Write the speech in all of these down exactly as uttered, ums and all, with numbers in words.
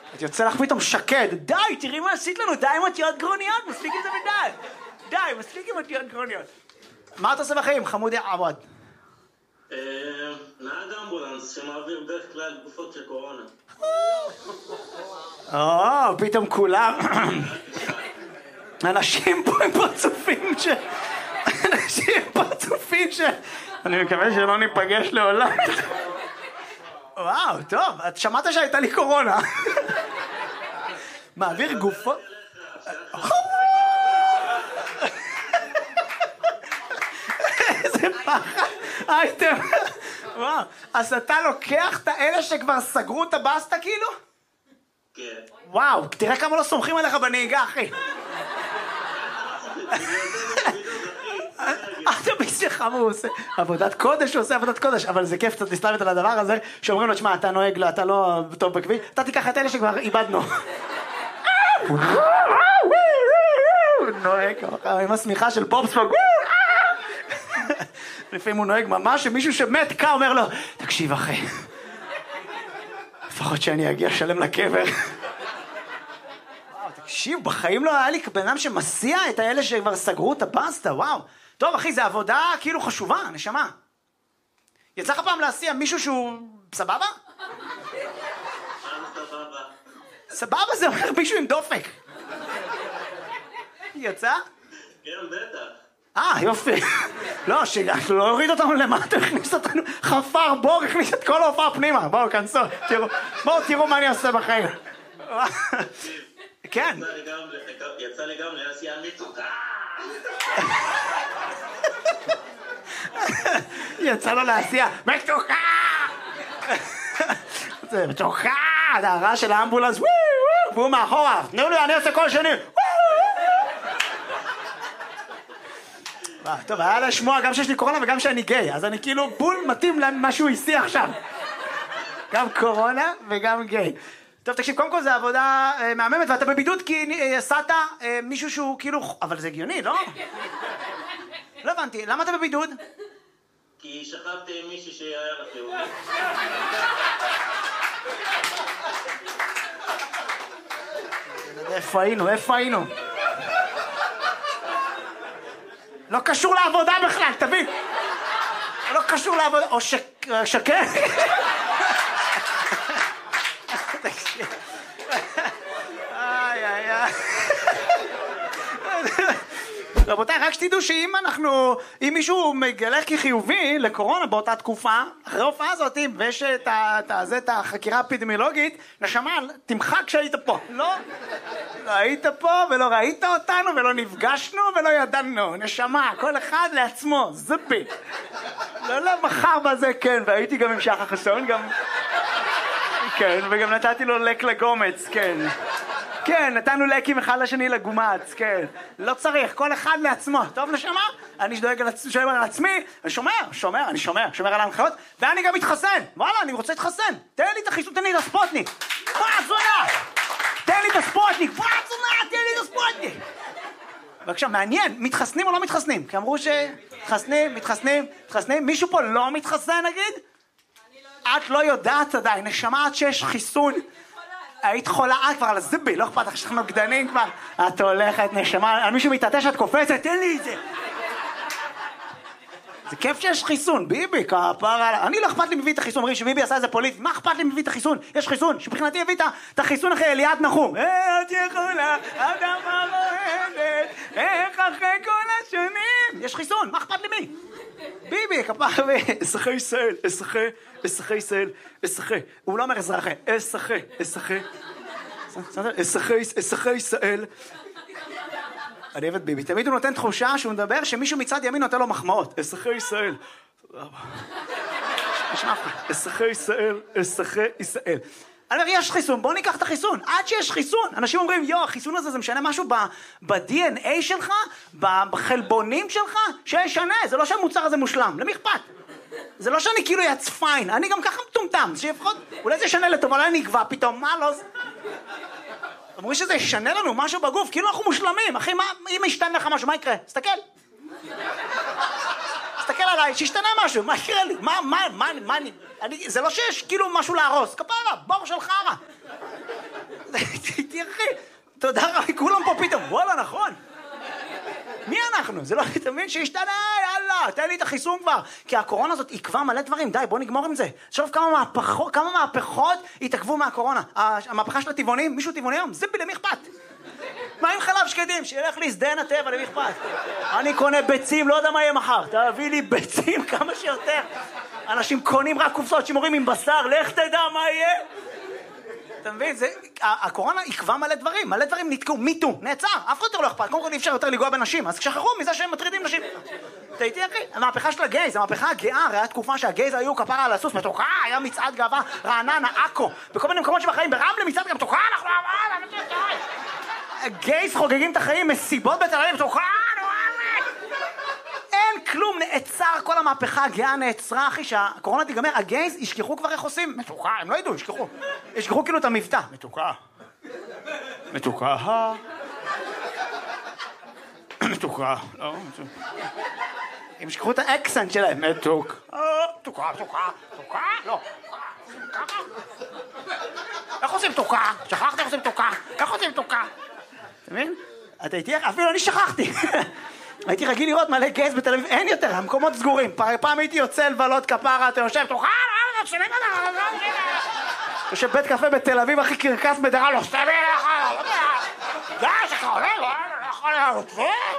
את יוצא לך פתאום שקד, די, תראי מה עשית לנו, די עם אותיות גרוניות, מספיק עם זה ודי. די, מספיק עם אותיות גרוניות. מה אתה עושה בחיים, חמודי עבוד? נהג אמבולנס שמעביר בדרך כלל תגופות של קורונה. או, פתאום כולם... אנשים פה עם פרצופים ש... אנשים עם פרצופים ש... אני מקווה שלא ניפגש לעולם. וואו, טוב, את שמעת שהייתה לי קורונה. מעביר גופות... איזה פחד. אייטם. וואו, אז אתה לוקח את האלה שכבר סגרו את הבסטה כאילו? כן. וואו, תראה כמה לא סומכים עליך בנהיגה, אחי. אתה בשבילך מה הוא עושה? עבודת קודש, הוא עושה עבודת קודש, אבל זה כיף קצת להסתלבט על הדבר הזה, שאומרים לו, תשמע, אתה נוהג, אתה לא טוב בכביש, אתה תיקח את אלה שכבר איבדנו. נוהג, עם השמיכה של בובספוג. לפעמים הוא נוהג ממש, שמישהו שמת קה אומר לו, תקשיב אחי, לפחות שאני אגיע שלם לקבר. וואו, תקשיב, בחיים לא היה לי בן שמסיע את האלה שכבר סגרו את הבסטה, וואו. טוב אחי, זה עבודה כאילו חשובה, נשמה. יצא לך פעם להסיע מישהו שהוא סבבה? סבבה. סבבה זה אומר מישהו עם דופק. יצא? כן, בטח. אה, יופי. לא, שלא הוריד אותנו למטה, הכניס אותנו, חפר בור, הכניס את כל ההופעה פנימה. בואו, כנסו, תראו, בואו תראו מה אני עושה בחיים. כן. יצא לי גם להסיע מצוקה. יצא לו להסיע, מצוקה! זה מצוקה! זה הרעש של האמבולנס, והוא מאחורה, תנו לי, אני עושה כל שני. טוב, היה לשמוע גם שיש לי קורונה וגם שאני גיי, אז אני כאילו בול מתאים למה שהוא הסיע עכשיו. גם קורונה וגם גיי. טוב, תקשיב, קודם כל זה עבודה מהממת, ואתה בבידוד כי עשת מישהו שהוא כאילו... אבל זה הגיוני, לא? לא הבנתי, למה אתה בבידוד? כי שכבתי עם מישהי שהיה לך חיובי. איפה היינו? איפה היינו? לא קשור לעבודה בכלל, תבין. לא קשור לעבודה, או שקר. איי, איי, איי. רבותיי, רק שתדעו שאם אנחנו, אם מישהו מגלה כחיובי לקורונה באותה תקופה, אחרי ההופעה הזאת, ויש את החקירה האפידמיולוגית, נשמה, תמחק כשהיית פה. לא, לא היית פה ולא ראית אותנו ולא נפגשנו ולא ידענו. נשמה, כל אחד לעצמו, זפי. לא, לא, מחר בזה, כן, והייתי גם עם שחר חסון, גם... כן, וגם נתתי לו לק לגומץ, כן. כן, נתנו לקים אחד לשני לגומץ, כן. לא צריך, כל אחד לעצמו. טוב, נשמה? אני שדואג על, שואל על עצמי, אני שומר, שומר, אני שומר, שומר על ההנחיות, ואני גם מתחסן. וואלה, אני רוצה להתחסן. תן לי את החיסון, תן לי את הספוטניק. מה, זונה? תן לי את הספוטניק. מה, זונה? תן לי את הספוטניק. בבקשה, מעניין, מתחסנים או לא מתחסנים? כי אמרו שמתחסנים, מתחסנים, מתחסנים. מישהו פה לא מתחסן, נגיד? את לא יודעת עדיין, נשמה עד שיש חיסון. היית חולה, את כבר על הזבי, לא אכפת לך שאנחנו נוגדנים כבר. את הולכת, נשמה, על מישהו מתעטש, את קופצת, תן לי את זה. זה כיף שיש חיסון, ביבי, כפרה. אני לא אכפת לי מביא את החיסון, אומרים שביבי עשה את זה פוליטי. מה אכפת לי מביא את החיסון? יש חיסון, שבחינתי הביא את החיסון אחרי אליעד נחום. אה, את יכולה, אדמה רועדת, איך אחרי כל השנים. יש חיסון, מה אכפת לי מי? ביבי, כפרה, אזרחי ישראל, אזרחי, אזרחי ישראל, אזרחי. הוא לא אומר אזרחי, אזרחי, אזרחי. אזרחי, אזרחי ישראל. אני אוהב את ביבי, תמיד הוא נותן תחושה שהוא מדבר שמישהו מצד ימין נותן לו מחמאות. אזרחי ישראל. תודה רבה. אזרחי ישראל, אזרחי ישראל. אני אומר, יש חיסון, בוא ניקח את החיסון. עד שיש חיסון. אנשים אומרים, יו, החיסון הזה זה משנה משהו ב-די אן איי שלך, בחלבונים שלך, שישנה. זה לא שהמוצר הזה מושלם. למי אכפת? זה לא שאני כאילו יצפיין. אני גם ככה מטומטם. שיפחות, אולי זה ישנה לטוב, אולי אני אגבה פתאום. מה לא? אמרו שזה ישנה לנו משהו בגוף, כאילו אנחנו מושלמים. אחי, מה, אם ישתנה לך משהו, מה יקרה? תסתכל. תסתכל עליי, שישתנה משהו, מה יקרה לי? מה, מה, מה, מה, אני, אני, זה לא שיש כאילו משהו להרוס, כפרה, בור של חרה. תודה רבה, כולם פה פתאום, וואלה, נכון. מי אנחנו? זה לא, אתה מבין שהשתנה, יאללה, תן לי את החיסון כבר. כי הקורונה הזאת עקבה מלא דברים, די, בוא נגמור עם זה. תשוב כמה מהפכות, כמה מהפכות התעכבו מהקורונה. המהפכה של הטבעונים, מישהו טבעוני היום? זה למי אכפת? מה עם חלב שקדים? שילך להזדהן הטבע, למי אכפת? אני קונה ביצים, לא יודע מה יהיה מחר. תביא לי ביצים כמה שיותר. אנשים קונים רק קופסאות שימורים עם בשר, לך תדע מה יהיה. אתה מבין? זה, הקורונה עקבה מלא דברים, מלא דברים נתקעו, מיטו, נעצר, אף אחד יותר לא אכפת, קודם כל אי אפשר יותר לגוע בנשים, אז שכחו מזה שהם מטרידים נשים. אתה איתי אחי? המהפכה של הגייז, המהפכה הגאה, הרי היה תקופה שהגייז היו כפרה על הסוס, מתוקה, היה מצעד גאווה, רעננה, עכו, בכל מיני מקומות שבחיים, ברמלה מצעד גם מתוקה, אנחנו גייז חוגגים את החיים, מסיבות בתל אביב, מתוקה, אין כלום, נעצר, כל המהפכה הגאה נעצרה, אחי, שהקורונה תיגמר, הגייז ישכחו כבר איך עושים, מתוקה, הם לא ידעו, ישכחו, ישכחו כאילו את המבטא, מתוקה, מתוקה, מתוקה, לא, הם ישכחו את האקסנט שלהם, מתוק, מתוקה, מתוקה, מתוקה, לא, ככה, איך עושים מתוקה? שכחתי איך עושים מתוקה, איך עושים מתוקה? אתה מבין? אתה איתי, אפילו אני שכחתי. הייתי רגיל לראות מלא גייז בתל אביב, אין יותר, המקומות סגורים. פעם הייתי יוצא לבלות כפרה, אתה יושב, תוכל, לא, לא, שנים, לא, לא, לא, יושב בית קפה בתל אביב, הכי קרקס בדרה, לא, סתמי לך, לא, די, שכה עולה, לא, לא יכול להיות,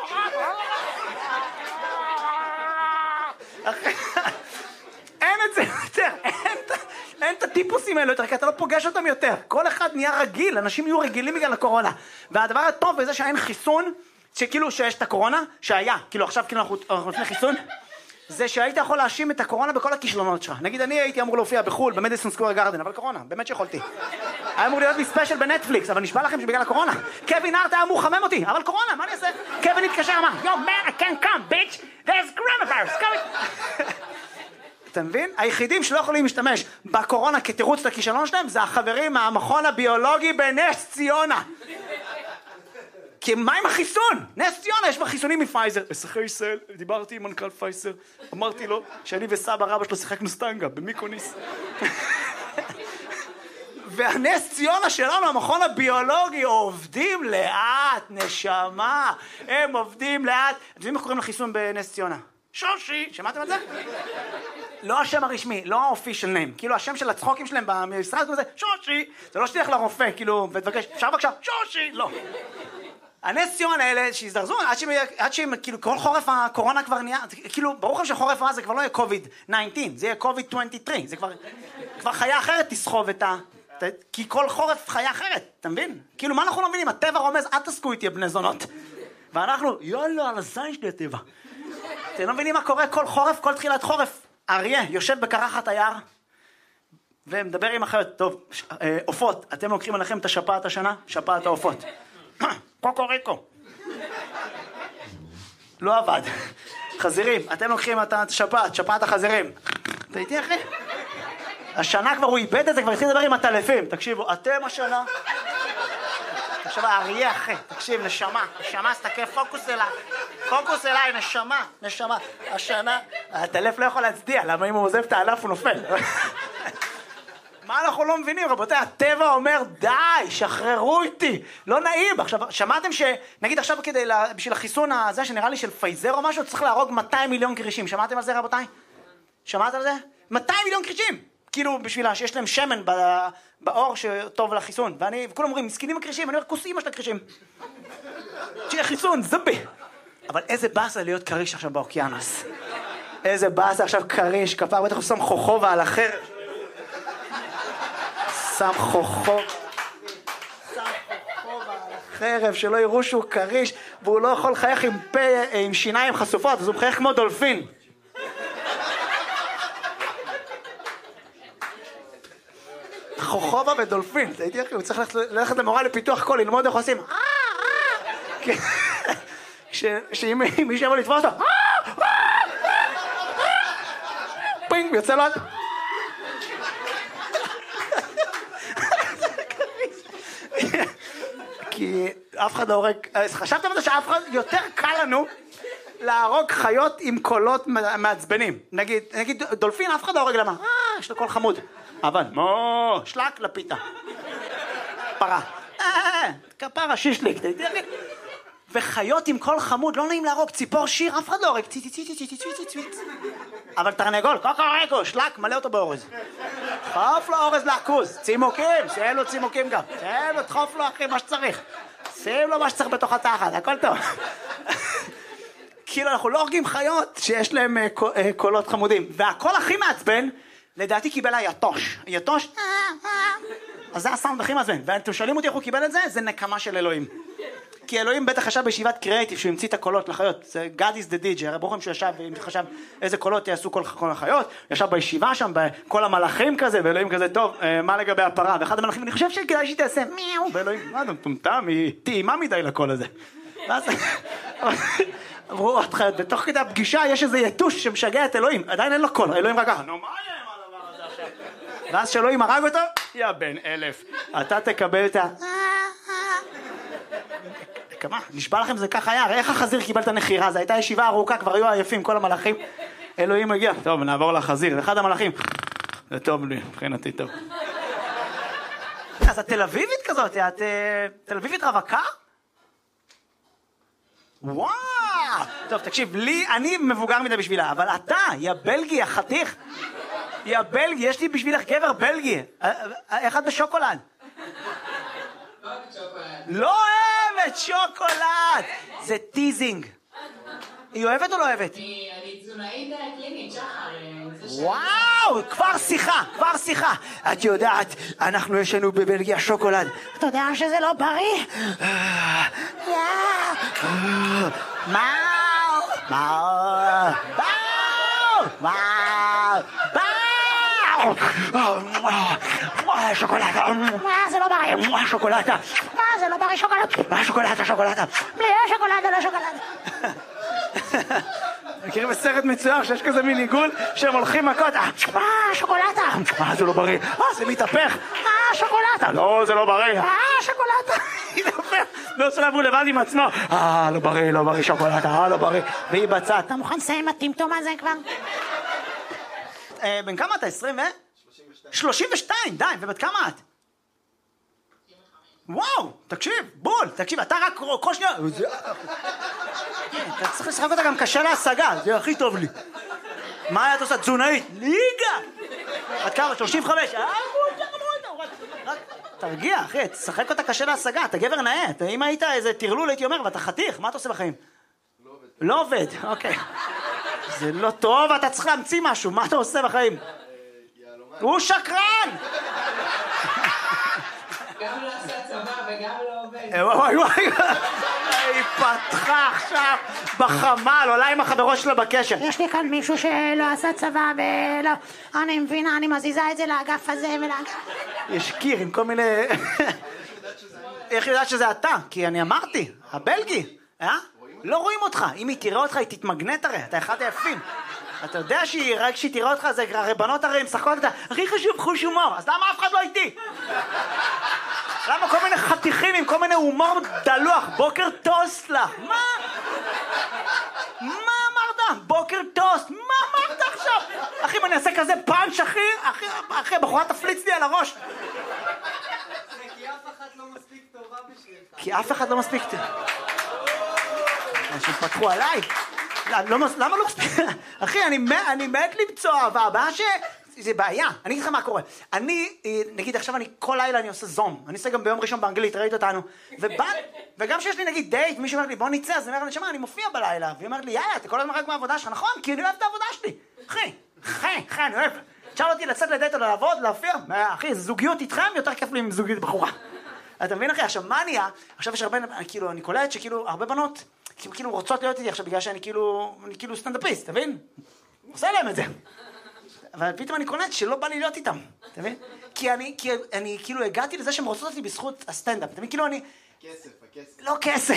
אין את זה יותר, אין את הטיפוסים האלה יותר, כי אתה לא פוגש אותם יותר. כל אחד נהיה רגיל, אנשים יהיו רגילים בגלל הקורונה. והדבר הטוב בזה שאין חיסון, שכאילו שיש את הקורונה, שהיה, כאילו עכשיו כאילו אנחנו לפני חיסון, זה שהיית יכול להאשים את הקורונה בכל הכישלונות שלך. נגיד אני הייתי אמור להופיע בחול, במדיסון סקוור גארדן, אבל קורונה, באמת שיכולתי. היה אמור להיות לי ספיישל בנטפליקס, אבל נשבע לכם שבגלל הקורונה. קווין הארט היה אמור לחמם אותי, אבל קורונה, מה אני אעשה? קווין התקשר, אמר, yo man, I can't come, bitch, there's coronavirus, come. אתה מבין? היחידים שלא יכולים להשתמש בקורונה כתירוץ לכישלון שלהם, זה החברים מהמכון הביולוגי בנס ציונה. כי מה עם החיסון? נס ציונה, יש בה חיסונים מפייזר. אזרחי ישראל, דיברתי עם מנכ"ל פייזר, אמרתי לו שאני וסבא רבא שלו שיחקנו סטנגה במיקוניס. והנס ציונה שלנו, המכון הביולוגי, עובדים לאט, נשמה. הם עובדים לאט. אתם יודעים מה קוראים לחיסון בנס ציונה? שושי, שמעתם את זה? לא השם הרשמי, לא האופישל ניים, כאילו השם של הצחוקים שלהם במשרד כזה, שושי, זה לא שתלך לרופא, כאילו, ותבקש, אפשר בבקשה, שושי, לא. הנס ציונה האלה שהזדרזו, עד שהם, עד שהם, כאילו, כל חורף הקורונה כבר נהיה, כאילו, ברור לך שחורף הזה כבר לא יהיה קוביד תשע עשרה, זה יהיה קוביד עשרים ושלוש, זה כבר, כבר חיה אחרת תסחוב את ה... כי כל חורף חיה אחרת, אתה מבין? כאילו, מה אנחנו לא מבינים? הטבע רומז, אל תסקו איתי בני זונות. ואנחנו, יאללה, על הזין שלי הטבע. אתם לא מבינים מה קורה כל חורף, כל תחילת חורף. אריה יושב בקרחת היער ומדבר עם אחרת. טוב, עופות, אתם לוקחים עליכם את השפעת השנה? שפעת העופות. קוקוריקו. לא עבד. חזירים, אתם לוקחים את השפעת, שפעת החזירים. אתה איתי אחי? השנה כבר הוא איבד את זה, כבר התחיל לדבר עם הטלפים. תקשיבו, אתם השנה... עכשיו האריה אחי, תקשיב, נשמה, נשמה, סתכל, פוקוס אליי, פוקוס אליי, נשמה, נשמה, השנה, הטלף לא יכול להצדיע, למה אם הוא עוזב את הענף הוא נופל? מה אנחנו לא מבינים, רבותיי? הטבע אומר, די, שחררו איתי, לא נעים. עכשיו, שמעתם שנגיד עכשיו כדי, בשביל החיסון הזה שנראה לי של פייזר או משהו, צריך להרוג מאתיים מיליון קרישים, שמעתם על זה רבותיי? שמעת על זה? מאתיים מיליון קרישים! כאילו בשבילה שיש להם שמן באור שטוב לחיסון, ואני, וכולם אומרים, מסכנים הקרישים, אני אומר, כוס אימא של הקרישים. שיהיה חיסון, זבי. אבל איזה באסה להיות קריש עכשיו באוקיינוס. איזה באסה עכשיו קריש, כפר, בטח הוא שם חוכובה על החרב. שם חוכובה. שם חוכובה על החרב, שלא יראו שהוא קריש, והוא לא יכול לחייך עם פה, עם שיניים חשופות, אז הוא מחייך כמו דולפין. חוכובה ודולפין, אתה הייתי אחי, הוא צריך ללכת למורה לפיתוח קול, ללמוד איך עושים שאם מישהו יבוא לתפוס אותו פינג, יוצא לו כי אף אחד לא הורג, חשבתם על זה שאף אחד, יותר קל לנו להרוג חיות עם קולות מעצבנים. נגיד, נגיד דולפין, אף אחד לא הורג למה? אה, יש לו קול חמוד. אבל, מו, שלק לפיתה. פרה. אה, כפרה שישליק, וחיות עם קול חמוד, לא נעים להרוג, ציפור שיר, אף אחד לא הורג, ציט ציט ציט ציט ציט ציט. אבל תרנגול, קוקוריקו, שלק, מלא אותו באורז. דחוף לו אורז לעכוז, צימוקים, שיהיה לו צימוקים גם, שיהיה לו, דחוף לו אחי מה שצריך. שים לו מה שצריך בתוך התחת, הכל טוב. כאילו אנחנו לא הורגים חיות שיש להם קולות חמודים. והקול הכי מעצבן, לדעתי קיבל היתוש. יתוש, אז זה הסאונד הכי מעצבן. ואתם שואלים אותי איך הוא קיבל את זה? זה נקמה של אלוהים. כי אלוהים בטח חשב בישיבת קריאייטיב שהוא המציא את הקולות לחיות. זה God is the D J, הרי ברוכם שהוא ישב וחשב איזה קולות יעשו כל, כל החיות. ישב בישיבה שם, בכל המלאכים כזה, ואלוהים כזה, טוב, מה לגבי הפרה? ואחד המלאכים, אני חושב שכדאי שהיא תעשה מיהו. ואלוהים, מה אתה מטומטם? היא טעימה מדי לקול הזה. ואז אמרו עוד חיות, בתוך כדי הפגישה יש איזה יתוש שמשגע את אלוהים. עדיין אין לו קול, אלוהים רק ככה, נו מה יהיה עם הדבר הזה עכשיו? ואז שאלוהים הרג אותו, יא בן אלף, אתה תקבל את ה... כמה? נשבע לכם זה ככה היה, איך החזיר קיבל את הנחירה? זו הייתה ישיבה ארוכה, כבר היו עייפים כל המלאכים. אלוהים הגיע, טוב נעבור לחזיר, אחד המלאכים, זה טוב לי, מבחינתי טוב. אז את תל אביבית כזאת, את תל אביבית רווקה? וואו! טוב תקשיב, לי, אני מבוגר מדי בשבילה, אבל אתה, יא בלגי, החתיך, יא בלגי, יש לי בשבילך גבר בלגי, איך את בשוקולד? לא אוהבת שוקולד, זה טיזינג. היא אוהבת או לא אוהבת? אני תזונאית קלינית, שחר. וואו, כבר שיחה, כבר שיחה. את יודעת, אנחנו יש לנו בבלגיה שוקולד. אתה יודע שזה לא בריא? מאו, מאו, מאו, מאו, מאו, שוקולדה, זה לא בריא, שוקולדה, זה לא בריא, שוקולדה, שוקולדה, שוקולדה, בלי שוקולדה, לא שוקולדה. מכירים בסרט מצויר שיש כזה מין עיגול שהם הולכים מכות, אה, שוקולדה, אה, זה לא בריא, אה, זה מתהפך, אה, שוקולדה, לא, זה לא בריא, אה, שוקולדה, מתהפך, לא שלב הוא לבד עם עצמו, אה, לא בריא, לא בריא, שוקולדה, אה, לא בריא, והיא בצד, אתה מוכן לסיים הטמטום הזה כבר? בן כמה אתה? עשרים ו? שלושים ושתיים, די, ובת כמה את? וואו, תקשיב, בול, תקשיב, אתה רק כל שנייה... אתה צריך לשחק אותה גם קשה להשגה, זה הכי טוב לי. מה את עושה? תזונאית? ליגה! עד כמה? שלושים וחמש? תרגיע, אחי, תשחק אותה קשה להשגה, אתה גבר נאה. אם היית איזה תרלול, הייתי אומר, ואתה חתיך, מה אתה עושה בחיים? לא עובד, אוקיי. זה לא טוב, אתה צריך להמציא משהו, מה אתה עושה בחיים? הוא שקרן! גם לא עשה צבא וגם לא עובד. וואי וואי, היא פתחה עכשיו בחמל, עולה עם החברות שלה בקשר. יש לי כאן מישהו שלא עשה צבא ולא... אני מבינה, אני מזיזה את זה לאגף הזה ולאגף... יש קיר עם כל מיני... איך יודעת שזה אתה? כי אני אמרתי, הבלגי, אה? לא רואים אותך, אם היא תראה אותך היא תתמגנט הרי, אתה אחד היפים. אתה יודע שהיא, רק שהיא תראה אותך, זה הרי בנות הרי משחקות אותה, הכי חשוב חוש הומור, אז למה אף אחד לא איתי? למה כל מיני חתיכים עם כל מיני הומור דלוח, בוקר טוסט לך, מה? מה אמרת? בוקר טוסט, מה אמרת עכשיו? אחי, אם אני אעשה כזה פאנץ' אחי, אחי, אחי, הבחורה תפליץ לי על הראש. כי אף אחד לא מספיק טובה בשבילך. כי אף אחד לא מספיק טובה. אנשים פתחו עליי. למה לא מספיק? אחי, אני מת למצוא אהבה, הבעיה ש... זה בעיה, אני אגיד לך מה קורה. אני, נגיד עכשיו אני כל לילה אני עושה זום, אני עושה גם ביום ראשון באנגלית, ראית אותנו, וגם שיש לי נגיד דייט, מישהו אומר לי בוא נצא, אז אני אומר לי, שמה, אני מופיע בלילה, והיא אומרת לי, יאללה, אתה כל הזמן רק מהעבודה שלך, נכון? כי אני אוהב את העבודה שלי. אחי, אחי, אחי, אני אוהב. תשאל אותי לצאת לדייט או לעבוד, להופיע, אחי, זוגיות איתכם יותר כיף לי עם זוגיות בחורה. אתה מבין אחי, עכשיו מה נהיה? עכשיו יש הרבה, כאילו, אני קולט שכאילו הרבה בנות כאילו רוצות להיות איתי עכשיו בגלל שאני כאילו, אני כאילו סטנדאפיסט, אתה מבין? עושה להם את זה. אבל פתאום אני קולט שלא בא לי להיות איתם, אתה מבין? כי אני, כי אני כאילו הגעתי לזה שהם רוצות אותי בזכות הסטנדאפ, אתה מבין? כאילו אני... כסף, הכסף. לא כסף.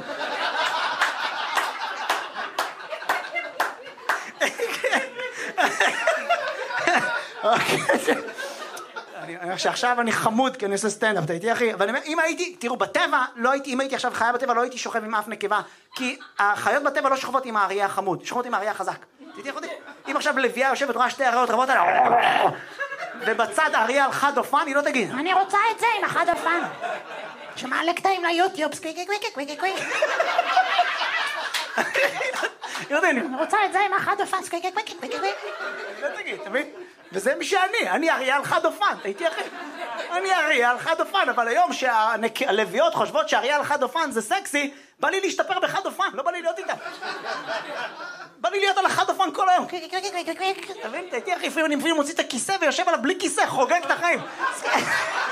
אני אומר שעכשיו אני חמוד כי אני עושה סטנדאפ, אתה איתי אחי? אבל אם הייתי, תראו, בטבע, לא הייתי, אם הייתי עכשיו חיה בטבע, לא הייתי שוכב עם אף נקבה, כי החיות בטבע לא שוכבות עם האריה החמוד, שוכבות עם האריה החזק. תיתי אחותי? אם עכשיו לביאה יושבת רואה שתי אריות רבות עליה, ובצד האריה על חד אופן, היא לא תגיד, אני רוצה את זה עם החד אופן. שמעלה קטעים ליוטיוב, סקוויק קוויק קוויק קוויק. יודעים, אני רוצה את זה עם החד אופן, סקוויק קוויק קוויק קוויק. לא תגיד, תבין? וזה מי שאני, אני אריאל חד אופן, הייתי אחי. אני אריאל חד אופן, אבל היום שהלוויות חושבות שאריאל חד אופן זה סקסי, בא לי להשתפר בחד אופן, לא בא לי להיות איתם. בא לי להיות על החד אופן כל היום. תבין, הייתי אחי, לפעמים אני מוציא את הכיסא ויושב עליו בלי כיסא, חוגג את החיים.